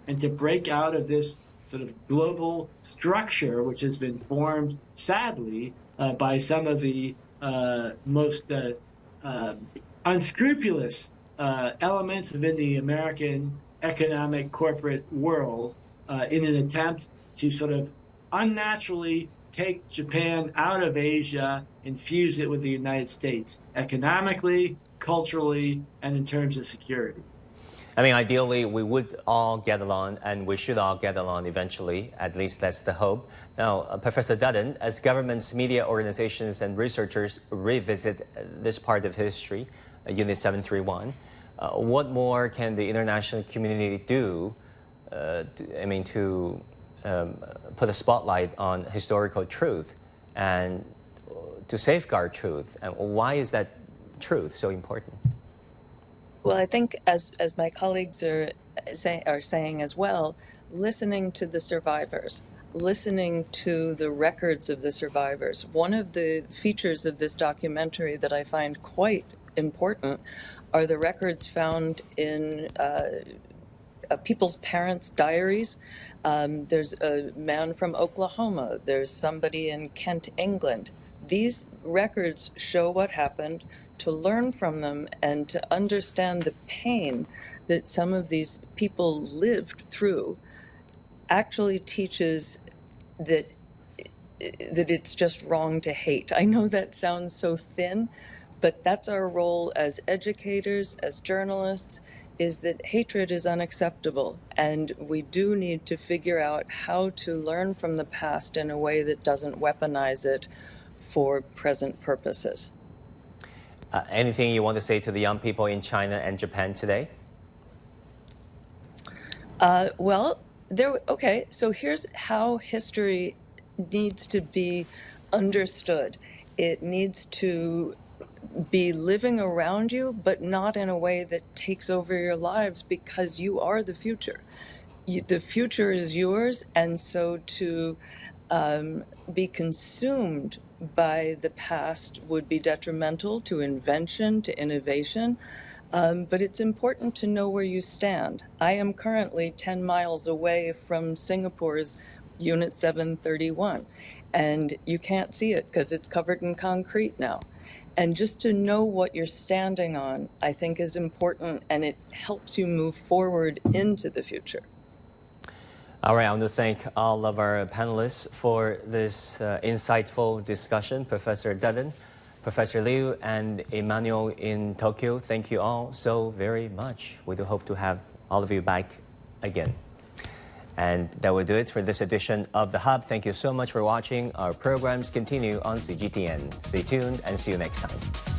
and to break out of this sort of global structure, which has been formed, sadly, by some of the most unscrupulous elements within the American economic corporate world in an attempt to sort of unnaturally take Japan out of Asia and fuse it with the United States economically, culturally, and in terms of security. I mean, ideally, we would all get along, and we should all get along eventually. At least that's the hope. Now, Professor Dutton, as governments, media organizations, and researchers revisit this part of history, Unit 731, what more can the international community do, to put a spotlight on historical truth and to safeguard truth? And why is that truth so important? Well, I think as my colleagues are saying as well, listening to the survivors, listening to the records of the survivors. One of the features of this documentary that I find quite important are the records found in people's parents' diaries. There's a man from Oklahoma. There's somebody in Kent, England. These records show what happened, to learn from them and to understand the pain that some of these people lived through actually teaches that it's just wrong to hate. I know that sounds so thin, but that's our role as educators, as journalists, is that hatred is unacceptable. And we do need to figure out how to learn from the past in a way that doesn't weaponize it for present purposes. Anything you want to say to the young people in China and Japan today? So here's how history needs to be understood. It needs to be living around you, but not in a way that takes over your lives, because you are the future. The future is yours, and so to be consumed by the past would be detrimental to invention, to innovation. But it's important to know where you stand. I am currently 10 miles away from Singapore's Unit 731, and you can't see it because it's covered in concrete now. And just to know what you're standing on, I think, is important, and it helps you move forward into the future. All right, I want to thank all of our panelists for this insightful discussion. Professor Dutton, Professor Liu, and Emmanuel in Tokyo, thank you all so very much. We do hope to have all of you back again. And that will do it for this edition of The Hub. Thank you so much for watching. Our programs continue on CGTN. Stay tuned and see you next time.